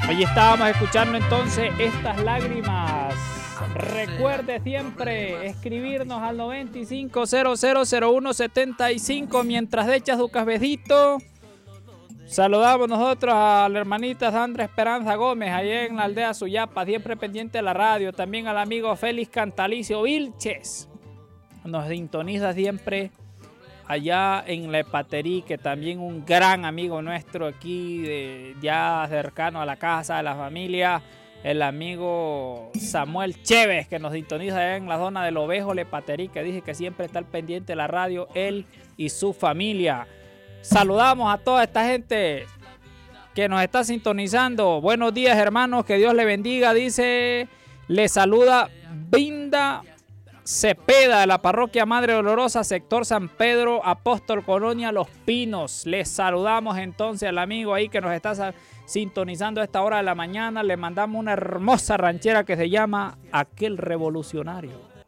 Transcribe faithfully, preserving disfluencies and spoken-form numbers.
Allí estábamos escuchando entonces Estas Lágrimas. Recuerde siempre escribirnos al noventa y cinco cero cero cero uno setenta y cinco mientras echas tu cafecito. Saludamos nosotros a la hermanita Sandra Esperanza Gómez, allá en la aldea Suyapa, siempre pendiente de la radio. También al amigo Félix Cantalicio Vilches, nos sintoniza siempre allá en La Epaterí, que también un gran amigo nuestro aquí, de, ya cercano a la casa de la familia, el amigo Samuel Chévez, que nos sintoniza allá en la zona del Ovejo, La Epaterí, que dice que siempre está al pendiente de la radio, él y su familia. Saludamos a toda esta gente que nos está sintonizando. Buenos días, hermanos, que Dios le bendiga. Dice, le saluda Binda Cepeda de la parroquia Madre Dolorosa, sector San Pedro, Apóstol, Colonia Los Pinos. Les saludamos entonces al amigo ahí que nos está sintonizando a esta hora de la mañana. Le mandamos una hermosa ranchera que se llama Aquel Revolucionario.